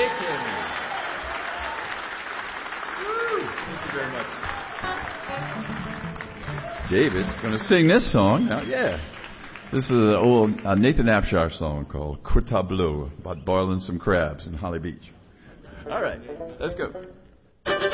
Thank you very much. David's going to sing this song. Now, yeah. This is an old Nathan Abshire song called Quit Tableau about boiling some crabs in Holly Beach. All right, let's go.